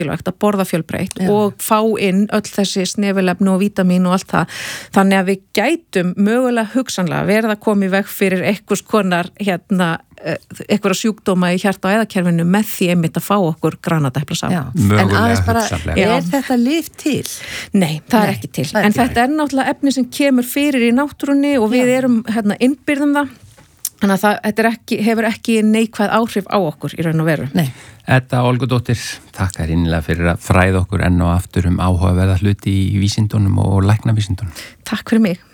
að borða fjölbreytt og fá inn öll þessi snefilefni og vítamín og allt það. Þannig að við gætum mögulega hugsanlega verið að koma í veg fyrir einhvers konar einhverja sjúkdóma í hjarta- og æðakerfinu með því einmitt að fá okkur granateplusafa. En aðeins bara, þetta lyf til? Nei, það er ekki til. En þetta er náttúrulega efni sem kemur fyrir í náttúrunni og við erum innbyrðum það. Þannig að þetta hefur ekki neikvæð áhrif á okkur í raun og veru. Nei. Edda Olgudóttir, takk innilega fyrir að fræða okkur enn og aftur áhugaverða hluti í vísindunum og læknavísindunum. Takk fyrir mig.